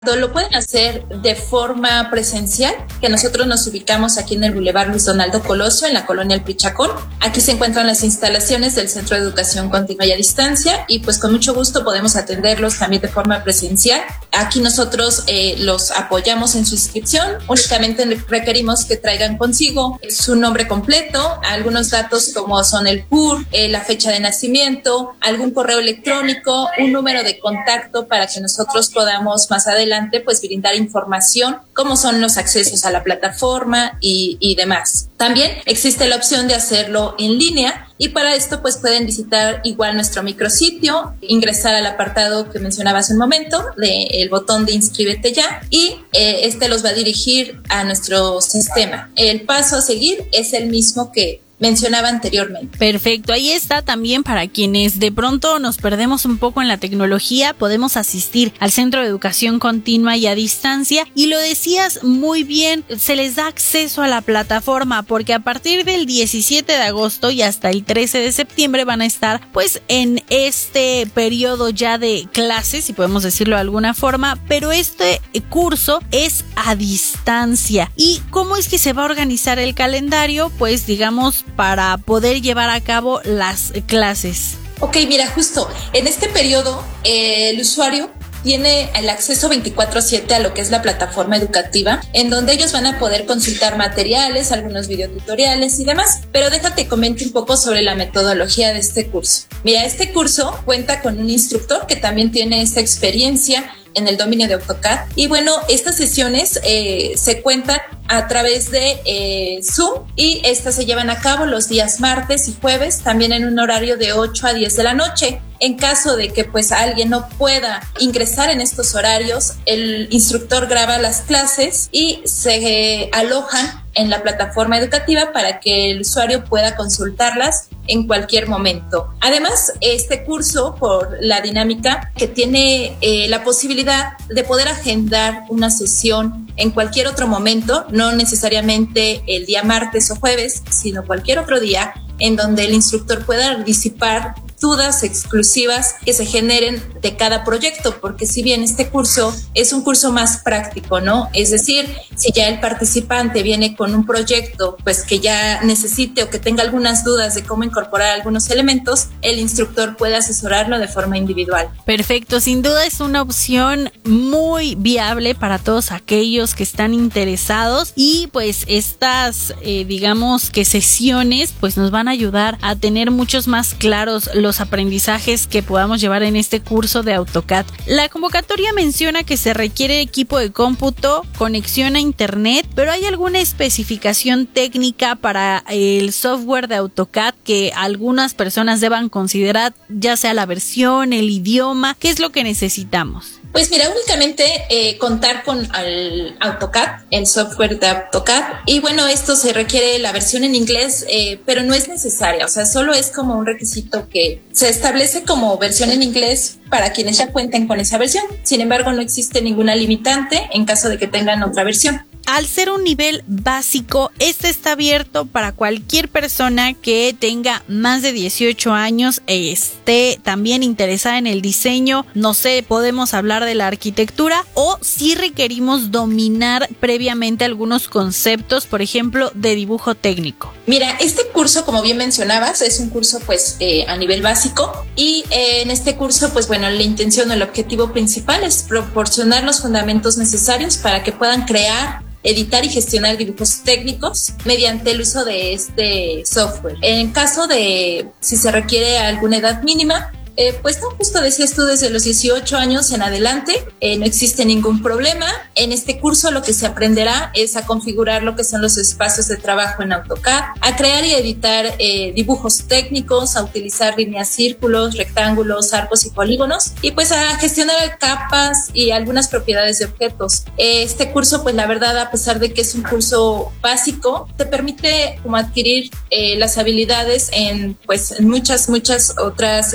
Lo pueden hacer de forma presencial, que nosotros nos ubicamos aquí en el Boulevard Luis Donaldo Colosio, en la colonia El Pichacón. Aquí se encuentran las instalaciones del Centro de Educación Continua y a Distancia y pues con mucho gusto podemos atenderlos también de forma presencial. Aquí nosotros los apoyamos en su inscripción. Únicamente requerimos que traigan consigo su nombre completo, algunos datos como son el CUR, la fecha de nacimiento, algún correo electrónico, un número de contacto para que nosotros podamos más adelante pues brindar información, cómo son los accesos a la plataforma y demás. También existe la opción de hacerlo en línea y para esto pues pueden visitar igual nuestro micrositio, ingresar al apartado que mencionaba hace un momento, el botón de inscríbete ya y este los va a dirigir a nuestro sistema. El paso a seguir es el mismo que mencionaba anteriormente. Perfecto, ahí está también para quienes de pronto nos perdemos un poco en la tecnología, podemos asistir al Centro de Educación Continua y a Distancia y lo decías muy bien, se les da acceso a la plataforma porque a partir del 17 de agosto y hasta el 13 de septiembre van a estar pues en este periodo ya de clases, si podemos decirlo de alguna forma, pero este curso es a distancia. ¿Y cómo es que se va a organizar el calendario? Pues digamos para poder llevar a cabo las clases. Ok, mira, justo en este periodo el usuario tiene el acceso 24/7 a lo que es la plataforma educativa, en donde ellos van a poder consultar materiales, algunos videotutoriales y demás. Pero déjate comento un poco sobre la metodología de este curso. Mira, este curso cuenta con un instructor que también tiene esta experiencia en el dominio de AutoCAD. Y bueno, estas sesiones se cuentan a través de Zoom y estas se llevan a cabo los días martes y jueves, también en un horario de 8 a 10 de la noche. En caso de que pues alguien no pueda ingresar en estos horarios, el instructor graba las clases y se alojan en la plataforma educativa para que el usuario pueda consultarlas en cualquier momento. Además, este curso, por la dinámica que tiene la posibilidad de poder agendar una sesión en cualquier otro momento, no necesariamente el día martes o jueves, sino cualquier otro día en donde el instructor pueda disipar dudas exclusivas que se generen de cada proyecto, porque si bien este curso es un curso más práctico, ¿no? Es decir, si ya el participante viene con un proyecto, pues que ya necesite o que tenga algunas dudas de cómo incorporar algunos elementos, el instructor puede asesorarlo de forma individual. Perfecto, sin duda es una opción muy viable para todos aquellos que están interesados y pues estas, digamos que sesiones, pues nos van a ayudar a tener muchos más claros los aprendizajes que podamos llevar en este curso de AutoCAD. La convocatoria menciona que se requiere equipo de cómputo, conexión a internet, pero ¿hay alguna especificación técnica para el software de AutoCAD que algunas personas deban considerar, ya sea la versión, el idioma? ¿Qué es lo que necesitamos? Pues mira, únicamente contar con el AutoCAD, el software de AutoCAD, y bueno, esto se requiere la versión en inglés, pero no es necesaria, o sea, solo es como un requisito que se establece como versión en inglés para quienes ya cuenten con esa versión. Sin embargo, no existe ninguna limitante en caso de que tengan otra versión. Al ser un nivel básico, este está abierto para cualquier persona que tenga más de 18 años e esté también interesada en el diseño, no sé, podemos hablar de la arquitectura o si requerimos dominar previamente algunos conceptos, por ejemplo, de dibujo técnico. Mira, este curso, como bien mencionabas, es un curso pues a nivel básico y en este curso, pues bueno, la intención o el objetivo principal es proporcionar los fundamentos necesarios para que puedan crear, editar y gestionar dibujos técnicos mediante el uso de este software. En caso de si se requiere alguna edad mínima, pues no, justo decías tú, desde los 18 años en adelante, no existe ningún problema. En este curso lo que se aprenderá es a configurar lo que son los espacios de trabajo en AutoCAD, a crear y editar dibujos técnicos, a utilizar líneas, círculos, rectángulos, arcos y polígonos, y pues a gestionar capas y algunas propiedades de objetos. Este curso, pues la verdad, a pesar de que es un curso básico, te permite como adquirir las habilidades en muchas otras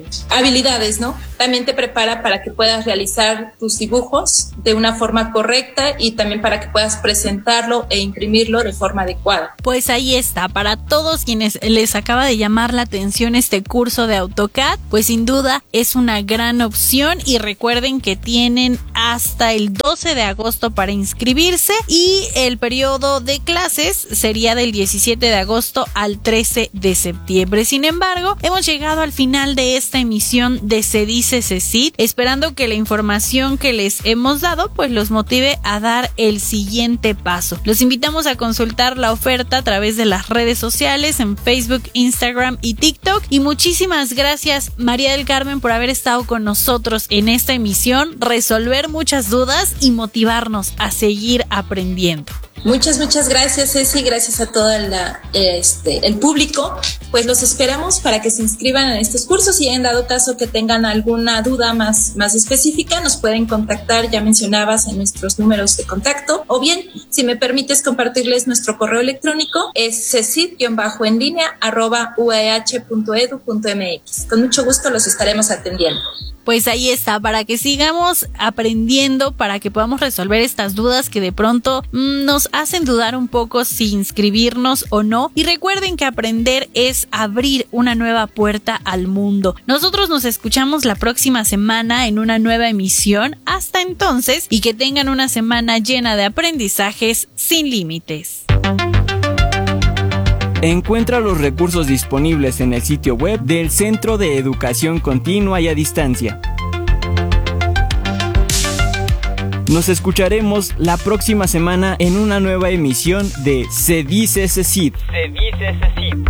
habilidades, ¿no? También te prepara para que puedas realizar tus dibujos de una forma correcta y también para que puedas presentarlo e imprimirlo de forma adecuada. Pues ahí está, para todos quienes les acaba de llamar la atención este curso de AutoCAD, pues sin duda es una gran opción y recuerden que tienen hasta el 12 de agosto para inscribirse y el periodo de clases sería del 17 de agosto al 13 de septiembre. Sin embargo, hemos llegado al final de esta emisión de Se Dice CECIT, esperando que la información que les hemos dado pues los motive a dar el siguiente paso. Los invitamos a consultar la oferta a través de las redes sociales en Facebook, Instagram y TikTok. Y muchísimas gracias, María del Carmen, por haber estado con nosotros en esta emisión, resolver muchas dudas y motivarnos a seguir aprendiendo. Muchas gracias, Ceci, gracias a todo el público. Pues los esperamos para que se inscriban en estos cursos y en dado caso que tengan alguna duda más específica, nos pueden contactar, ya mencionabas, en nuestros números de contacto, o bien, si me permites compartirles nuestro correo electrónico, es cecit-en-línea@ueh.edu.mx. Con mucho gusto los estaremos atendiendo. Pues ahí está, para que sigamos aprendiendo, para que podamos resolver estas dudas que de pronto nos hacen dudar un poco si inscribirnos o no. Y recuerden que aprender es abrir una nueva puerta al mundo. Nosotros nos escuchamos la próxima semana en una nueva emisión. Hasta entonces, y que tengan una semana llena de aprendizajes sin límites. Encuentra los recursos disponibles en el sitio web del Centro de Educación Continua y a Distancia. Nos escucharemos la próxima semana en una nueva emisión de Se Dice CECIT. Se Dice CECIT.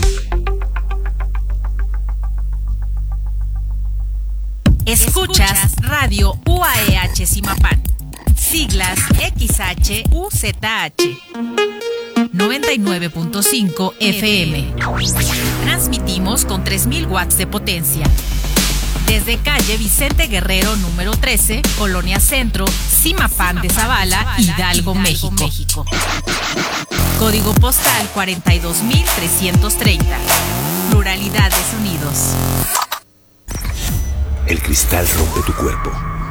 Escuchas Radio UAEH Zimapán. Siglas XHUZH. 99.5 FM. Transmitimos con 3.000 watts de potencia. Desde calle Vicente Guerrero número 13, Colonia Centro, Zimapán de Zavala, Hidalgo, México. Código postal 42.330. Pluralidad de sonidos. El cristal rompe tu cuerpo.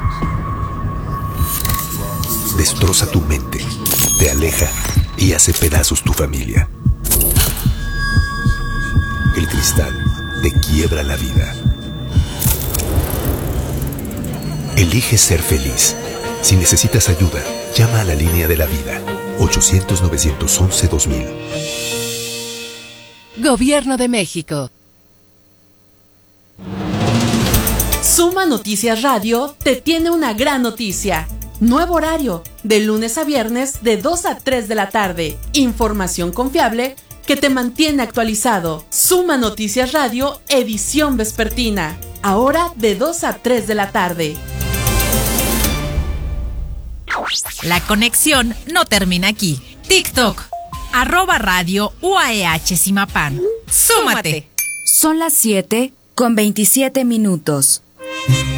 Destroza tu mente. Te aleja y hace pedazos tu familia. El cristal te quiebra la vida. Elige ser feliz. Si necesitas ayuda, llama a la línea de la vida. 800-911-2000. Gobierno de México. Suma Noticias Radio te tiene una gran noticia. Nuevo horario, de lunes a viernes de 2 a 3 de la tarde. Información confiable que te mantiene actualizado. Suma Noticias Radio, edición vespertina. Ahora de 2 a 3 de la tarde. La conexión no termina aquí. TikTok, @Radio UAEH Zimapán. ¡Súmate! Son las 7:27.